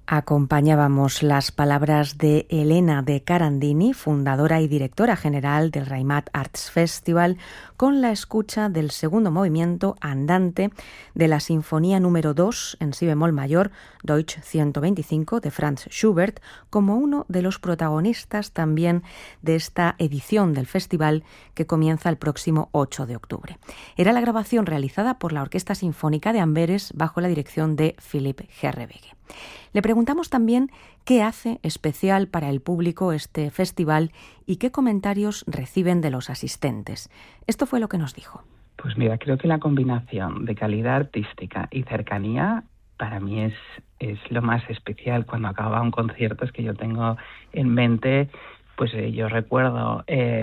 Acompañábamos las palabras de Elena de Carandini, fundadora y directora general del Raimat Arts Festival, con la escucha del segundo movimiento andante de la Sinfonía número 2 en si bemol mayor, Deutsch 125, de Franz Schubert, como uno de los protagonistas también de esta edición del festival que comienza el próximo 8 de octubre. Era la grabación realizada por la Orquesta Sinfónica de Amberes bajo la dirección de Philipp Herreweghe. Le preguntamos también qué hace especial para el público este festival y qué comentarios reciben de los asistentes. Esto fue lo que nos dijo. Pues mira, creo que la combinación de calidad artística y cercanía para mí es lo más especial. Cuando acaba un concierto es que yo tengo en mente, pues yo recuerdo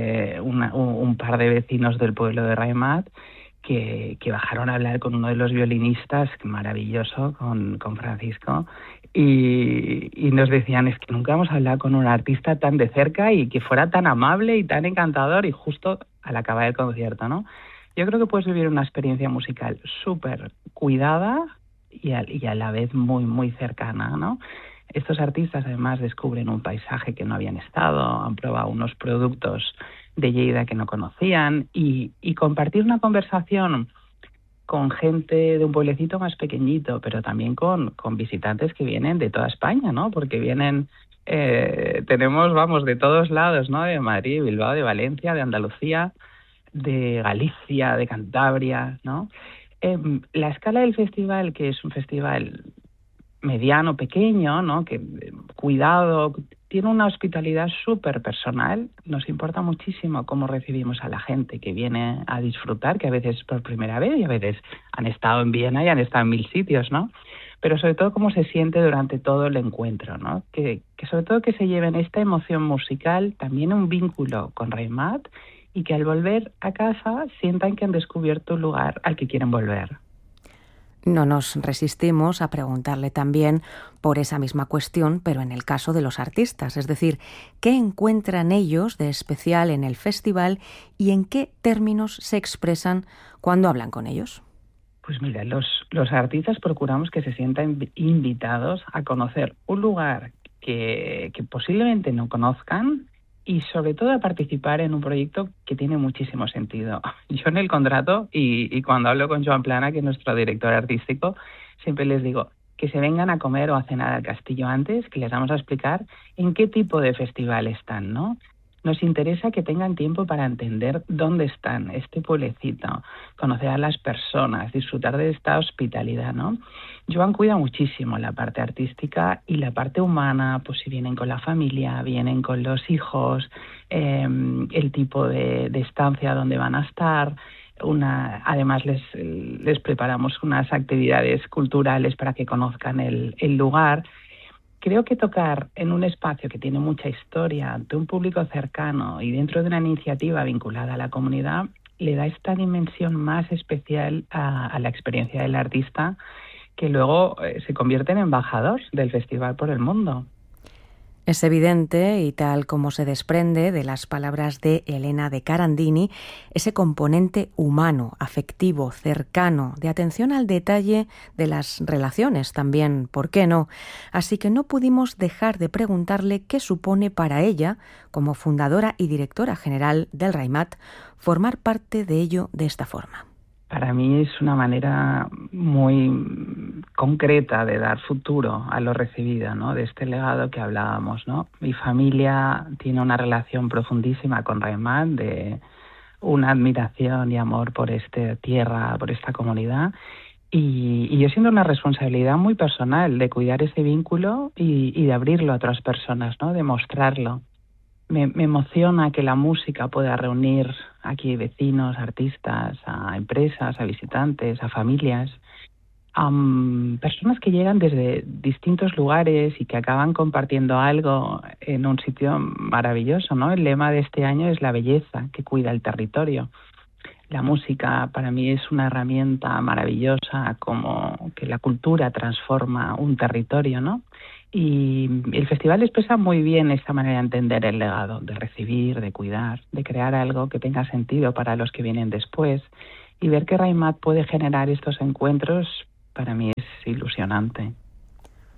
un par de vecinos del pueblo de Raimat que bajaron a hablar con uno de los violinistas, maravilloso, con Francisco, y nos decían, es que nunca hemos hablado con un artista tan de cerca y que fuera tan amable y tan encantador, y justo al acabar el concierto, ¿no? Yo creo que puedes vivir una experiencia musical súper cuidada y a la vez muy, muy cercana, ¿no? Estos artistas además descubren un paisaje que no habían estado, han probado unos productos de Lleida que no conocían y compartir una conversación con gente de un pueblecito más pequeñito, pero también con visitantes que vienen de toda España, ¿no? Porque vienen, tenemos, de todos lados, ¿no? De Madrid, Bilbao, de Valencia, de Andalucía, de Galicia, de Cantabria, ¿no? La escala del festival, que es un festival mediano, pequeño, ¿no? Que cuidado, tiene una hospitalidad súper personal. Nos importa muchísimo cómo recibimos a la gente que viene a disfrutar, que a veces por primera vez y a veces han estado en Viena y han estado en 1000 sitios, ¿no? Pero sobre todo cómo se siente durante todo el encuentro, ¿no? Que sobre todo que se lleven esta emoción musical, también un vínculo con Raimat, y que al volver a casa sientan que han descubierto un lugar al que quieren volver. No nos resistimos a preguntarle también por esa misma cuestión, pero en el caso de los artistas, es decir, ¿qué encuentran ellos de especial en el festival y en qué términos se expresan cuando hablan con ellos? Pues mira, los artistas procuramos que se sientan invitados a conocer un lugar que posiblemente no conozcan y sobre todo a participar en un proyecto que tiene muchísimo sentido. Yo en el contrato y cuando hablo con Joan Plana, que es nuestro director artístico, siempre les digo que se vengan a comer o a cenar al castillo antes, que les vamos a explicar en qué tipo de festival están, ¿no? Nos interesa que tengan tiempo para entender dónde están, este pueblecito, conocer a las personas, disfrutar de esta hospitalidad, ¿no? Joan cuida muchísimo la parte artística y la parte humana, pues si vienen con la familia, vienen con los hijos, el tipo de estancia donde van a estar. Además les preparamos unas actividades culturales para que conozcan el lugar. Creo que tocar en un espacio que tiene mucha historia, ante un público cercano y dentro de una iniciativa vinculada a la comunidad, le da esta dimensión más especial a la experiencia del artista, que luego se convierte en embajador del festival por el mundo. Es evidente, y tal como se desprende de las palabras de Elena de Carandini, ese componente humano, afectivo, cercano, de atención al detalle de las relaciones también, ¿por qué no? Así que no pudimos dejar de preguntarle qué supone para ella, como fundadora y directora general del Raimat, formar parte de ello de esta forma. Para mí es una manera muy concreta de dar futuro a lo recibido, ¿no? De este legado que hablábamos, ¿no? Mi familia tiene una relación profundísima con Raimat, de una admiración y amor por esta tierra, por esta comunidad, y yo siento una responsabilidad muy personal de cuidar ese vínculo y de abrirlo a otras personas, ¿no? De mostrarlo. Me emociona que la música pueda reunir aquí vecinos, artistas, a empresas, a visitantes, a familias, a personas que llegan desde distintos lugares y que acaban compartiendo algo en un sitio maravilloso, ¿no? El lema de este año es la belleza que cuida el territorio. La música para mí es una herramienta maravillosa, como que la cultura transforma un territorio, ¿no? Y el festival expresa muy bien esta manera de entender el legado, de recibir, de cuidar, de crear algo que tenga sentido para los que vienen después. Y ver que Raimat puede generar estos encuentros, para mí es ilusionante.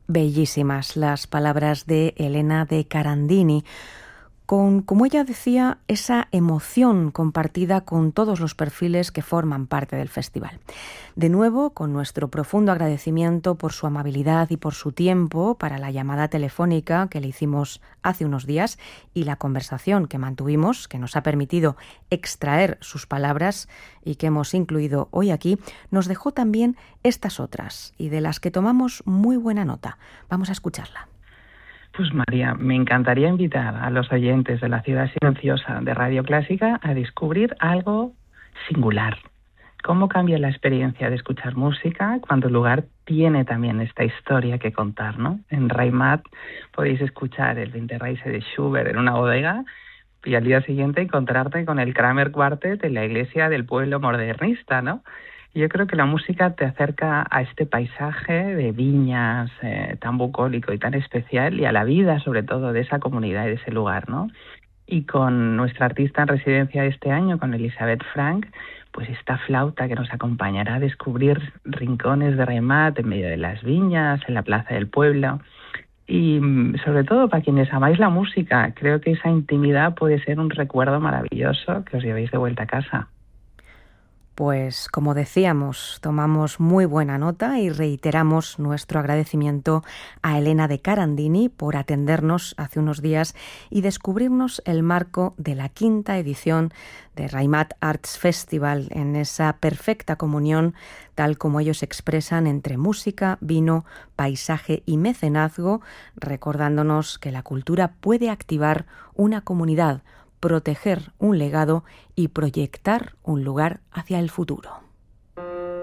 Bellísimas las palabras de Elena de Carandini, con, como ella decía, esa emoción compartida con todos los perfiles que forman parte del festival. De nuevo, con nuestro profundo agradecimiento por su amabilidad y por su tiempo para la llamada telefónica que le hicimos hace unos días y la conversación que mantuvimos, que nos ha permitido extraer sus palabras y que hemos incluido hoy aquí, nos dejó también estas otras y de las que tomamos muy buena nota. Vamos a escucharla. Pues María, me encantaría invitar a los oyentes de La Ciudad Silenciosa de Radio Clásica a descubrir algo singular. ¿Cómo cambia la experiencia de escuchar música cuando el lugar tiene también esta historia que contar, ¿no? En Raimat podéis escuchar el Winterreise de Schubert en una bodega y al día siguiente encontrarte con el Kramer Quartet en la iglesia del pueblo modernista, ¿no? Yo creo que la música te acerca a este paisaje de viñas tan bucólico y tan especial y a la vida, sobre todo, de esa comunidad y de ese lugar, ¿no? Y con nuestra artista en residencia de este año, con Elisabeth Frank, pues esta flauta que nos acompañará a descubrir rincones de Raimat en medio de las viñas, en la plaza del pueblo. Y sobre todo para quienes amáis la música, creo que esa intimidad puede ser un recuerdo maravilloso que os llevéis de vuelta a casa. Pues como decíamos, tomamos muy buena nota y reiteramos nuestro agradecimiento a Elena de Carandini por atendernos hace unos días y descubrirnos el marco de la 5ª edición de Raimat Arts Festival en esa perfecta comunión, tal como ellos expresan, entre música, vino, paisaje y mecenazgo, recordándonos que la cultura puede activar una comunidad, proteger un legado y proyectar un lugar hacia el futuro.